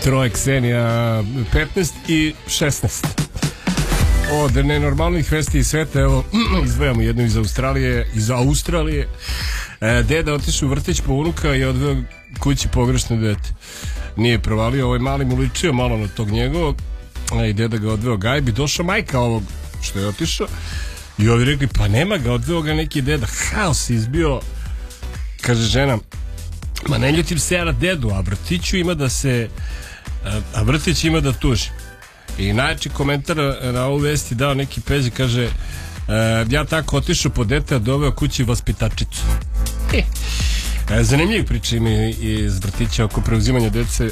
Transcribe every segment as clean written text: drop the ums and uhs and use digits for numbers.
troje, Ksenija 15 i 16. Od nenormalnih vesti iz sveta, evo, izdvajamo jednu iz Australije. Deda otišao u vrtić po unuka i odveo kući pogrešno dete. Nije provalio, ovaj mali mu ličio malo na tog njegovog, i deda ga odveo gajbi. Došla majka ovog što je otišao i ovi rekli, pa nema ga, odveo ga neki deda. Haos izbio. Kaže žena, ma ne ljutim se ja na dedu, a vrtiću ima da se vrtić ima da tuži. I najjači komentar na ovu vesti dao neki Peđe, kaže, ja tako otišao po dete, a doveo kući vaspitačicu. Zanimljiv priča ima iz vrtića oko preuzimanja dece,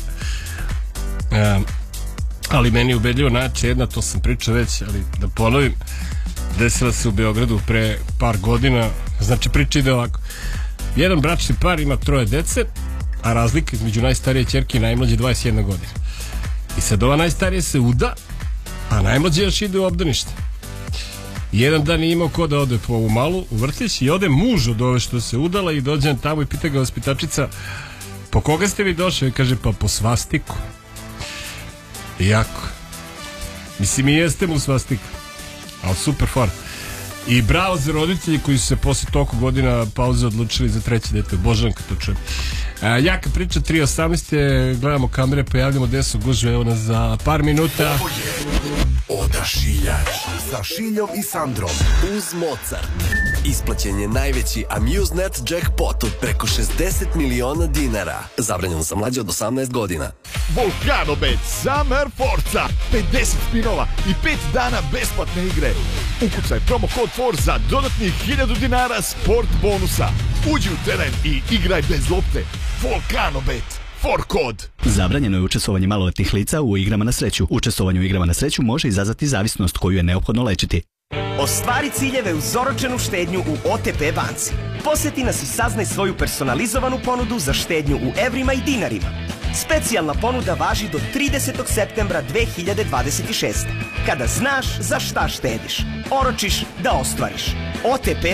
ali meni je ubedljivo najjače jedna, to sam pričao već, ali da ponovim, desila se u Beogradu pre par godina. Znači priča ide ovako: jedan bračni par ima 3 dece, a razlika između najstarije ćerke i najmlađe 21 godina. I sad ova najstarija se uda, a najmlađe još ide u obdanište. Jedan dan nije imao ko da ode po ovu malu u vrtić i ode muž od ove što se udala i dođe tamo i pita ga vaspitačica, po koga ste vi došli? I kaže, pa po svastiku. Jako. Mislim, i jeste mu svastika, ali super for. I bravo za roditelji koji su se posle toliko godina pauze odlučili za 3. dete. Obožavam kad to čujem. Jaka priča, 3.18. Gledamo kamere, pojavljamo desu gužve, evo nas za par minuta. Ovo je Odašiljač sa Šiljom i Sandrom uz Mozart. Isplaćen je najveći Amusenet jackpot od preko 60 miliona dinara. Zabranjeno za mlađe od 18 godina. Volkanobet Summer Forza, 50 spinova i 5 dana besplatne igre. Ukucaj promo kod FOR za dodatnih 1000 dinara sport bonusa. Uđi u teren i igraj bez lopte. Volkanobet, for kod. Zabranjeno je učestvovanje maloletnih lica u igrama na sreću. Učestvovanje u igrama na sreću može izazvati zavisnost koju je neophodno lečiti. Ostvari ciljeve uz oročenu štednju u OTP banci. Poseti nas i saznaj svoju personalizovanu ponudu za štednju u evrima i dinarima. Specijalna ponuda važi do 30. septembra 2026. Kada znaš za šta štediš, oročiš da ostvariš. OTP